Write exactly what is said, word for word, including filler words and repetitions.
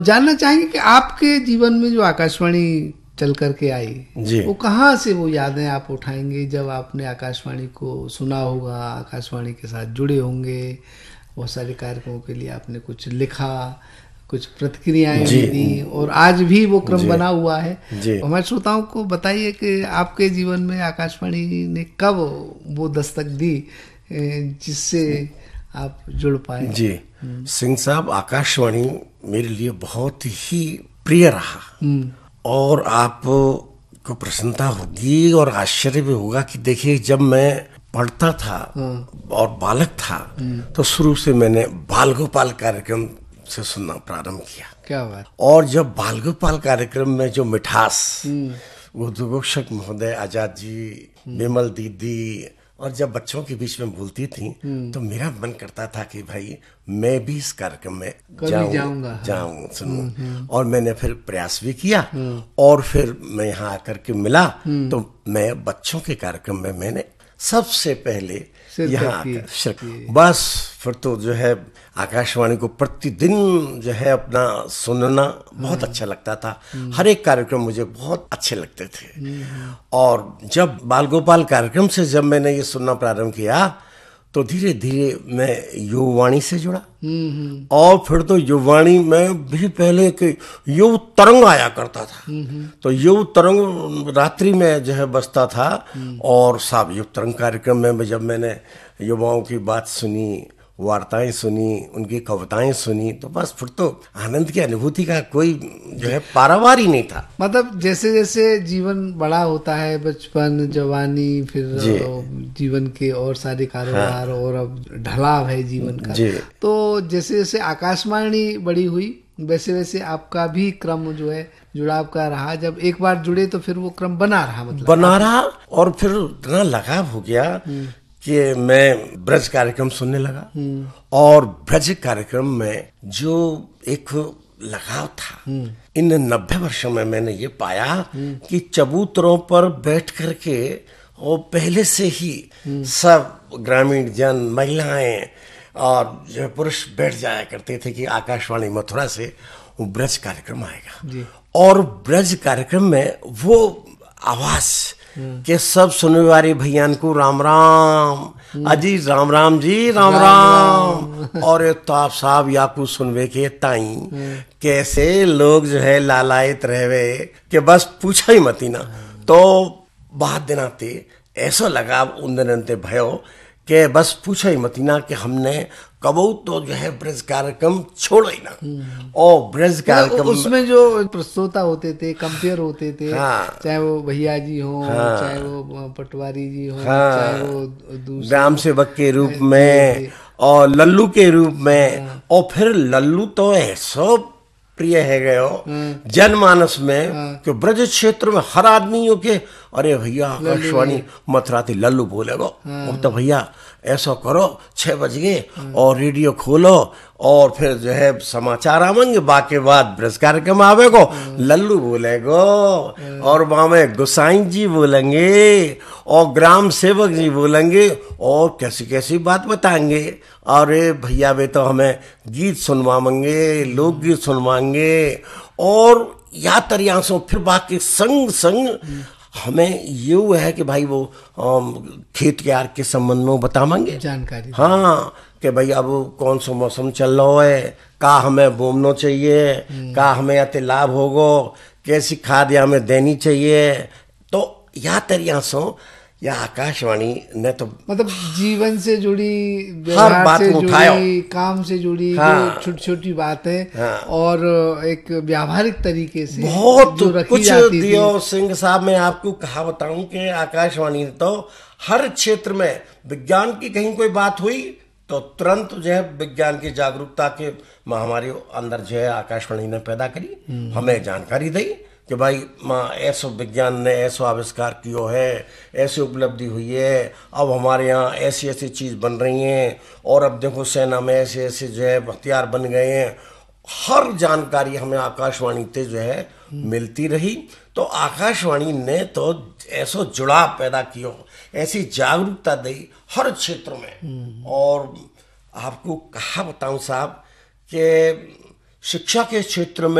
जानना चाहेंगे कि आपके जीवन में जो आकाशवाणी चल करके आई जी, वो कहाँ से वो यादें आप उठाएंगे जब आपने आकाशवाणी को सुना होगा, आकाशवाणी के साथ जुड़े होंगे, बहुत सारे कार्यक्रमों के लिए आपने कुछ लिखा, कुछ प्रतिक्रियाएं जी, भी दी और आज भी वो क्रम जी, बना हुआ है। जी। हमारे श्रोताओं को बताइए कि आपके जीवन में आकाशवाणी ने कब वो दस्तक दी ए, जिससे आप जुड़ पाए। जी, सिंह साहब, आकाशवाणी मेरे लिए बहुत ही प्रिय रहा और आप को प्रसन्नता होगी और आश्चर्य भी होगा कि देखिए, जब मैं पढ़ता था और बालक था तो शुरू से मैंने बाल गोपाल कार्यक्रम से सुनना प्रारंभ किया। क्या बात। और जब बाल गोपाल कार्यक्रम में जो मिठास, वो दुर्गोक्षक महोदय, आजाद जी, विमल दीदी, और जब बच्चों के बीच में बोलती थी तो मेरा मन करता था कि भाई मैं भी इस कार्यक्रम में जाऊं, जाऊंगा जाऊं सुनूं। और मैंने फिर प्रयास भी किया और फिर मैं यहाँ आकर के मिला तो मैं बच्चों के कार्यक्रम में मैंने सबसे पहले यहाँ आकर बस फिर तो जो है आकाशवाणी को प्रतिदिन जो है अपना सुनना बहुत अच्छा लगता था। हर एक कार्यक्रम मुझे बहुत अच्छे लगते थे। और जब बाल गोपाल कार्यक्रम से जब मैंने ये सुनना प्रारंभ किया तो धीरे धीरे मैं युवाणी से जुड़ा और फिर तो युवाणी में भी पहले कि युव तरंग आया करता था तो युव तरंग रात्रि में जो है बजता था। और साहब, युव तरंग कार्यक्रम में जब मैंने युवाओं की बात सुनी, वार्ताएं सुनी, उनकी कविताएं सुनी तो बस फिर तो आनंद की अनुभूति का कोई जो है पारावार ही नहीं था। मतलब जैसे जैसे जीवन बड़ा होता है, बचपन, जवानी, फिर जीवन के और सारे कारोबार, हाँ, और अब ढलाव है जीवन का, तो जैसे जैसे आकाशवाणी बड़ी हुई वैसे वैसे आपका भी क्रम जो है जुड़ाव का रहा। जब एक बार जुड़े तो फिर वो क्रम बना रहा, मतलब बना रहा और फिर इतना लगाव हो गया कि मैं ब्रज कार्यक्रम सुनने लगा। और ब्रज कार्यक्रम में जो एक लगाव था, इन नब्बे वर्षों में मैंने ये पाया कि चबूतरों पर बैठ करके और पहले से ही सब ग्रामीण जन, महिलाएं और जो पुरुष बैठ जाया करते थे कि आकाशवाणी मथुरा से वो ब्रज कार्यक्रम आएगा। और ब्रज कार्यक्रम में वो आवाज के सब सुनने वाले भैयान को राम राम, अजी राम राम जी, राम राम। और ताप साहब याकू सुनवे के ताई कैसे लोग जो है लालायत रहवे कि बस पूछा ही मती ना। तो बहुत दिन आते ऐसा लगा उन दिन भयो कि बस पूछा ही मती ना कि हमने कबो तो जो है ब्रज कार्यक्रम छोड़ो ही ना। और ब्रज कार्यक्रम उसमें जो प्रस्तोता होते थे, कंपेयर होते थे, हाँ, चाहे वो भैया जी हो, हाँ, चाहे वो पटवारी जी हो, हाँ, चाहे वो ग्राम सेवक के रूप में और लल्लू के रूप में, हाँ, और फिर लल्लू तो ऐसा प्रिय है गयो जनमानस में, हाँ, कि ब्रज क्षेत्र में हर आदमी हो के अरे भैया आकाशवाणी मथुरा थी लल्लू बोलेगो, हाँ, तो भैया ऐसा करो छह बज गए और रेडियो खोलो और फिर जो है समाचार आवेंगे, बाकी बाद ब्रज कार्यक्रम आवेगो, लल्लू बोलेगो और वहां में गोसाई जी बोलेंगे और ग्राम सेवक जी बोलेंगे और कैसी कैसी बात बताएंगे। अरे भैया वे तो हमें गीत सुनवाएंगे, लोकगीत सुनवाएंगे और या तरियासों फिर बाकी संग संग हमें ये है कि भाई वो खेत के आर के संबंध में बताएंगे जानकारी, हाँ, कि भाई अब कौन सा मौसम चल रहा है, का हमें बोमना चाहिए, का हमें अति लाभ होगो, कैसी खाद हमें देनी चाहिए। तो या तरियासों या आकाशवाणी ने तो मतलब जीवन से जुड़ी, हर बात से जुड़ी, काम से जुड़ी, हाँ, जो छोटी छोटी बातें, हाँ, और एक व्यावहारिक तरीके से बहुत जो रखी कुछ जाती दियो। सिंह साहब, मैं आपको कहा बताऊं कि आकाशवाणी तो हर क्षेत्र में विज्ञान की कहीं कोई बात हुई तो तुरंत जो है विज्ञान की जागरूकता के हमारे अंदर जो है आकाशवाणी ने पैदा करी, हमें जानकारी दी कि भाई माँ ऐसो विज्ञान ने ऐसो आविष्कार किया है, ऐसी उपलब्धि हुई है, अब हमारे यहाँ ऐसी ऐसी चीज़ बन रही हैं और अब देखो सेना में ऐसे ऐसे जो है हथियार बन गए हैं। हर जानकारी हमें आकाशवाणी से जो है मिलती रही। तो आकाशवाणी ने तो ऐसो जुड़ाव पैदा किया, ऐसी जागरूकता दी हर क्षेत्र में। और आपको कहा बताऊं साहब कि शिक्षा के क्षेत्र में